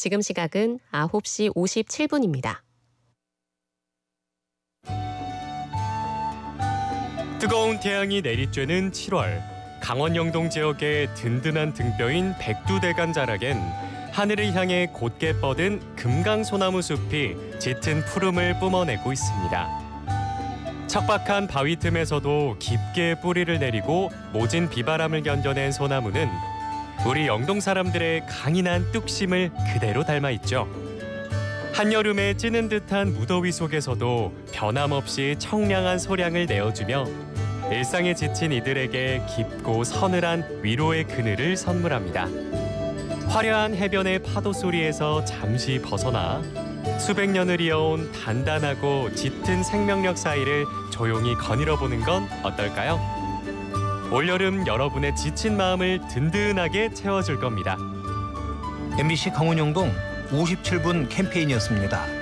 지금 시각은 9시 57분입니다. 뜨거운 태양이 내리쬐는 7월, 강원 영동 지역의 든든한 등뼈인 백두대간 자락엔 하늘을 향해 곧게 뻗은 금강소나무 숲이 짙은 푸름을 뿜어내고 있습니다. 척박한 바위 틈에서도 깊게 뿌리를 내리고 모진 비바람을 견뎌낸 소나무는 우리 영동 사람들의 강인한 뚝심을 그대로 닮아 있죠. 한여름에 찌는 듯한 무더위 속에서도 변함없이 청량한 소량을 내어주며 일상에 지친 이들에게 깊고 서늘한 위로의 그늘을 선물합니다. 화려한 해변의 파도 소리에서 잠시 벗어나 수백 년을 이어온 단단하고 짙은 생명력 사이를 조용히 거닐어보는 건 어떨까요? 올여름 여러분의 지친 마음을 든든하게 채워줄 겁니다. MBC 강원 영동 57분 캠페인이었습니다.